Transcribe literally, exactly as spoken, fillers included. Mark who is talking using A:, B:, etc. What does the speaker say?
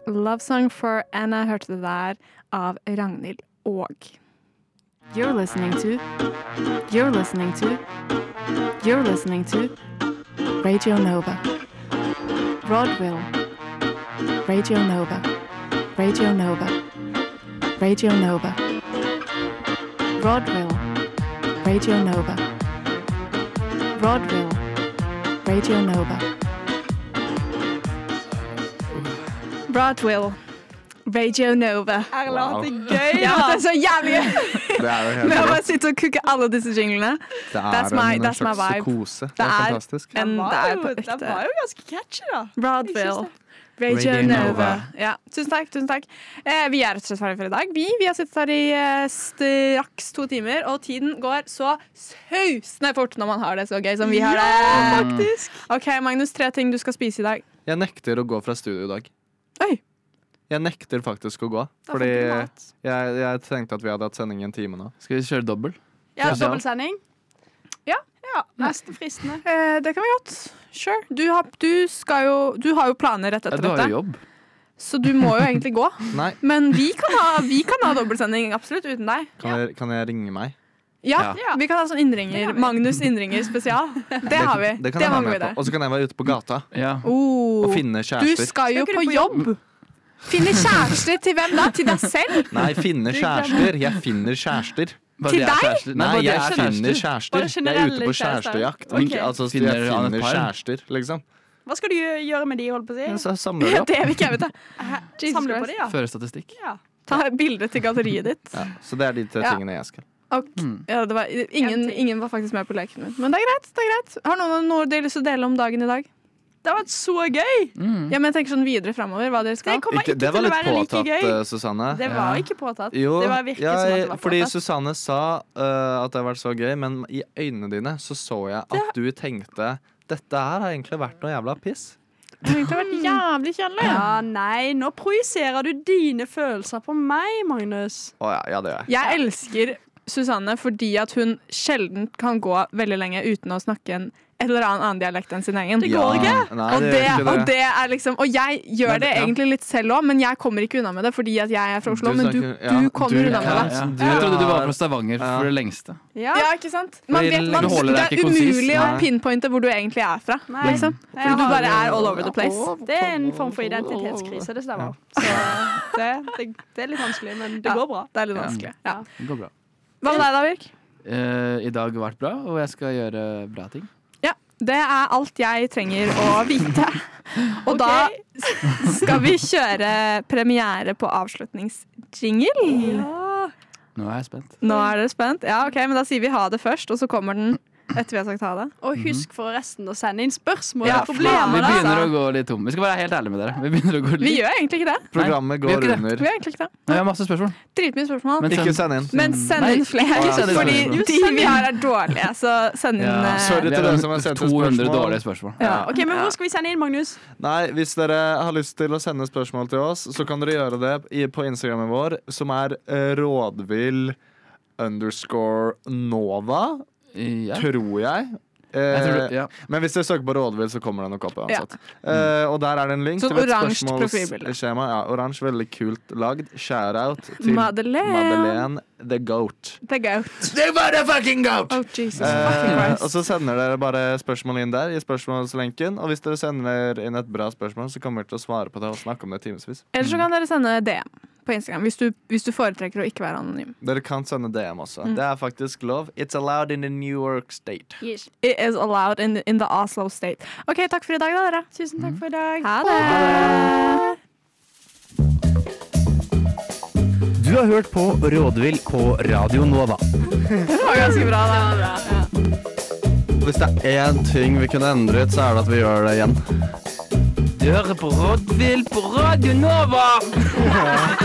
A: Love Song for Anna hørte det der av Ragnhild Aag. You're listening to You're listening to You're listening to Radio Nova. Rodville. Radio Nova. Radio Nova. Radio Nova. Rodville. Radio Nova. Rodville. Radio Nova. Broadwill. Radio Nova.
B: Erla,
C: Wow.
B: det er gøy,
A: Ja,
B: da.
A: det er så jævlig gøy.
C: Det er jo helt
A: Med å bare
C: rått.
A: sitte og kukke alle disse jinglene.
C: Det er
A: That's my-
C: en
A: that's my
C: slags
A: vibe.
C: psykose. Det
A: Det
C: er
A: er-
C: fantastisk.
A: En,
B: Den var
A: det er
B: jo-
A: på
B: Den
A: ekte.
B: var jo ganske catchy, da.
A: Broadville.
B: Jeg synes
A: Radio,
C: Radio
A: Nova.
C: Nova.
A: Ja, tusen takk, tusen takk. Eh, vi er rett og slett ferdige for i dag. Vi, vi har sittet her i eh, straks to timer, og tiden går så sausende fort når man har det så gøy som vi har det.
B: Ja, faktisk.
A: Ok, Magnus, tre ting du skal spise i dag.
C: Jeg nekter å gå fra studio i dag.
A: Oi.
C: Jeg nekter faktisk å gå.
B: Da
C: Fordi
B: fikk du mat.
C: jeg, jeg tenkte at vi hadde hatt sending i en time nå.
D: Skal vi kjøre dobbel?
B: Ja,
D: Spesial.
B: dobbeltsending.
A: Ja.
B: Ja, nesten fristende.
A: Eh, det kan vi godt. Sure. Du har, du skal jo, du har jo planer rett
D: Ja,
A: etter
D: du har
A: dette,
D: jo jobb.
A: så du må jo egentlig gå.
C: Nei,
A: Men vi kan ha, vi kan ha dobbeltsending absolutt uten deg.
C: kan, jeg, kan jeg ringe meg?
A: Ja,
B: Ja.
A: vi kan ha sånn innringer. Magnus innringer spesial. Det har vi.
C: Det kan
A: Det
C: jeg
A: var
C: være
A: en
C: med
A: god
C: på.
A: idé.
C: Og så kan jeg være ute på gata
D: Ja.
A: Oh.
C: og finne
A: Du
C: kjærester.
A: skal jo
B: Skal ikke
A: på
B: du på
A: jobb. Finne kjærester til hvem da? Til deg selv?
C: Nei, finne kjærester. Jeg finner kjærester.
D: Bare
A: Til
D: det er
A: deg?
D: kjærester.
C: Nei,
D: bare det
C: jeg
D: er
C: finner
D: kjærester.
C: kjærester.
B: Bare
C: Jeg er
B: generelle
C: ute på
B: kjærester.
C: kjærestejakt.
B: Ok.
C: Altså, så
D: Finner
C: jeg
D: han et
C: finner
D: par?
C: kjærester, liksom.
B: Hva skal du gjøre med de, holdt på å
C: Men
B: si?
C: så samler
A: Ja,
C: jeg opp.
A: det vil ikke jeg vite. Jesus
B: Samle på
A: Christ.
B: de, ja.
D: Føre statistikk.
B: ja.
A: Ta bilde til galleriet ditt.
C: Ja, så det er de tre
A: Ja.
C: tingene jeg skal.
A: Og, ja, det var, ingen,
B: En ting.
A: ingen var faktisk med på leken min. Men det er greit. det er greit Har noen noe dere har lyst til å dele om dagen i dag?
B: Det har vært så gøy!
D: Mm.
A: Ja, men jeg tenker sånn videre fremover, hva dere
B: Det
A: skal.
B: kommer
C: Ikke,
B: ikke
C: det var
B: til å
C: litt
B: være like
C: påtatt,
B: gøy.
C: uh, Susanne.
B: Det var
D: Ja.
B: ikke påtatt.
C: Jo,
B: det var virket som at det
C: jeg,
B: var
C: fordi
B: påtatt.
C: Susanne sa uh, at det har vært så gøy, men i øynene dine så så jeg at du tenkte dette her har egentlig vært noe jævla piss.
A: Det har egentlig vært jævlig kjedelig.
B: Ja, nei, nå projiserer du dine følelser på meg, Magnus.
C: Å ja, ja, det gjør jeg.
A: Jeg elsker Susanne fordi at hun sjelden kan gå veldig lenge uten å snakke en et eller annen annen dialekt enn sin egen.
B: Det går ikke.
C: Nei,
A: Og
C: det
A: det,
C: gjør ikke
A: og
C: det.
A: det er liksom Og jeg gjør
C: Men,
A: det
C: ja.
A: egentlig litt selv òg, men jeg kommer ikke unna med det fordi at jeg er fra Oslo.
C: Du
A: Men du,
C: snakker- ja,
A: du kommer
C: du
A: unna med
C: kan-
A: det.
D: Ja.
C: Du
D: Jeg trodde du var
C: har-
D: fra Stavanger
C: Ja.
D: for det lengste.
B: Ja.
A: Ja, ikke sant? Man
C: Fordi
A: vet, man,
D: du holder
A: det
D: deg
A: er
D: ikke konsis.
A: umulig å
C: Nei.
A: pinpointe hvor du egentlig er fra.
B: Nei.
A: Liksom.
B: Nei,
A: Fordi
B: jeg
A: du
B: har-
A: bare er all over the place.
B: Det er en form for identitetskrise, det stemmer. Så det, det, det er litt vanskelig, men det
A: Ja.
B: går bra.
A: Det er litt
D: Ja.
A: vanskelig. Ja.
D: Det går bra.
A: Hva med deg da, Virk?
D: Eh, I dag har vært bra, og jeg skal gjøre bra ting.
A: Ja, det er alt jeg trenger å vite. Og da skal vi kjøre premiere på avslutningsjingle.
B: Ja.
D: Nå er jeg spent.
A: Nå er dere spent? Ja, ok, men da sier vi ha det først, og så kommer den etter vi har sagt ha det.
B: Og husk forresten å sende inn spørsmål
A: Ja,
B: og
D: Vi
B: problemer. da.
D: begynner å gå litt tom. Vi skal være helt ærlige med dere. Vi begynner å gå
A: Vi
D: litt
A: gjør egentlig ikke det.
C: Programmet
D: vi gjør
C: går
D: ikke det.
C: under.
A: Vi gjør egentlig ikke det.
D: Nei, Vi har masse spørsmål.
A: Dritmye spørsmål.
D: Men
C: Ikke send inn.
A: Men send
D: Nei,
A: inn flere,
D: ikke
C: send inn
A: fordi
C: spørsmål.
A: de vi har er dårlige. Så send inn
D: Ja.
A: eh,
C: Sorry
D: Vi
C: til
D: har
C: dere som har sendt inn
D: to hundre
C: spørsmål.
D: dårlige spørsmål.
A: Ja.
B: Ok, men Hvor skal vi sende inn, Magnus?
C: Nei, hvis dere har lyst til å sende spørsmål til oss, så kan dere gjøre det i, på Instagrammen vår, som er eh, rådvill underscore Nova,
D: Ja.
C: tror jeg. Eh,
D: Jeg tror, ja.
C: Men hvis dere søker på rådvill, så kommer det nok opp
A: Ja.
C: uansett. Eh, og der er det en link
A: Sånn
C: til et
A: oransje profilbilde.
C: spørsmålsskjema. Ja, oransje, veldig kult lagd. Shout-out til
A: Madeleine.
C: Madeleine the Goat.
A: The goat.
C: The motherfucking goat!
A: Oh, Jesus fucking
C: Eh,
A: Christ.
C: og så sender dere bare spørsmål inn der i spørsmålslenken. Og hvis dere sender inn et bra spørsmål, så kommer vi til å svare på det og snakke om det timevis.
A: Eller så kan dere sende D M på Instagram hvis du, hvis du foretrekker å ikke være anonym.
C: Dere kan sende D M også.
A: Mm.
C: Det er faktisk lov. It's allowed in the New York State.
B: Yes.
A: It is allowed in, in the Oslo state. OK, takk for i dag, da, dere.
B: Tusen takk for i dag.
A: Ha det.
E: Du har hørt på Rådvill på Radio Nova.
A: Det var ganske bra, da.
C: Hvis det er én ting vi kunne endret, så er det at vi gjør det igjen.
E: Du hører på Rådvill på Radio Nova!